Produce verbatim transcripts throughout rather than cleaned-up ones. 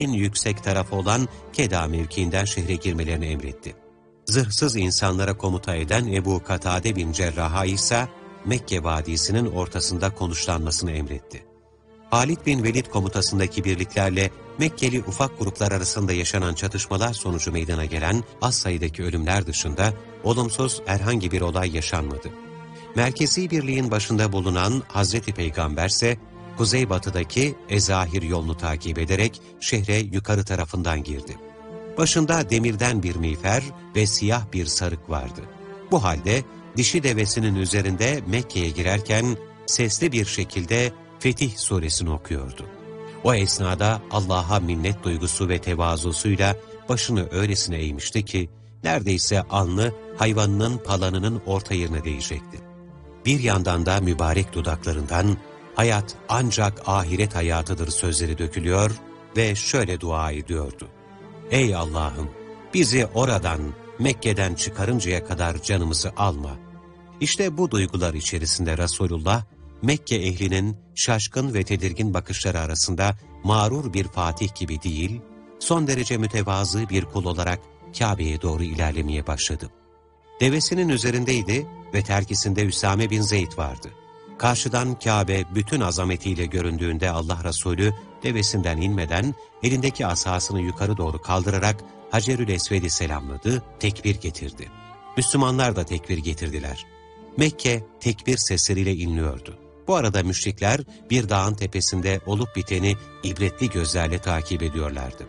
en yüksek tarafı olan Keda mevkiinden şehre girmelerini emretti. Zırhsız insanlara komuta eden Ebu Katade bin Cerrah'a ise Mekke vadisinin ortasında konuşlanmasını emretti. Halid bin Velid komutasındaki birliklerle Mekkeli ufak gruplar arasında yaşanan çatışmalar sonucu meydana gelen az sayıdaki ölümler dışında olumsuz herhangi bir olay yaşanmadı. Merkezi birliğin başında bulunan Hazreti Peygamber ise kuzeybatıdaki Ezahir yolunu takip ederek şehre yukarı tarafından girdi. Başında demirden bir miğfer ve siyah bir sarık vardı. Bu halde dişi devesinin üzerinde Mekke'ye girerken sesli bir şekilde Fetih suresini okuyordu. O esnada Allah'a minnet duygusu ve tevazusuyla başını öylesine eğmişti ki neredeyse alnı hayvanının palanının orta yerine değecekti. Bir yandan da mübarek dudaklarından hayat ancak ahiret hayatıdır sözleri dökülüyor ve şöyle dua ediyordu. Ey Allah'ım, bizi oradan, Mekke'den çıkarıncaya kadar canımızı alma. İşte bu duygular içerisinde Resulullah, Mekke ehlinin şaşkın ve tedirgin bakışları arasında mağrur bir fatih gibi değil, son derece mütevazı bir kul olarak Kabe'ye doğru ilerlemeye başladı. Devesinin üzerindeydi ve terkisinde Üsame bin Zeyd vardı. Karşıdan Kabe bütün azametiyle göründüğünde Allah Resulü devesinden inmeden elindeki asasını yukarı doğru kaldırarak Hacerül Esved'i selamladı, tekbir getirdi. Müslümanlar da tekbir getirdiler. Mekke tekbir sesleriyle inliyordu. Bu arada müşrikler bir dağın tepesinde olup biteni ibretli gözlerle takip ediyorlardı.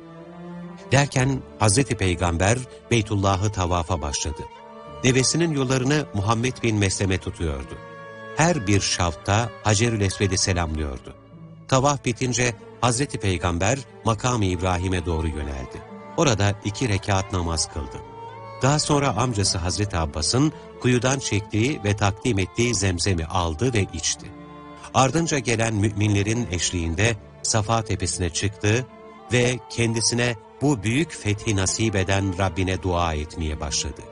Derken Hazreti Peygamber Beytullah'ı tavafa başladı. Devesinin yollarını Muhammed bin Mesleme tutuyordu. Her bir şavta Hacerül Esved'i selamlıyordu. Tavaf bitince Hazreti Peygamber makam-ı İbrahim'e doğru yöneldi. Orada iki rekat namaz kıldı. Daha sonra amcası Hazreti Abbas'ın kuyudan çektiği ve takdim ettiği zemzemi aldı ve içti. Ardınca gelen müminlerin eşliğinde Safa tepesine çıktı ve kendisine bu büyük fethi nasip eden Rabbine dua etmeye başladı.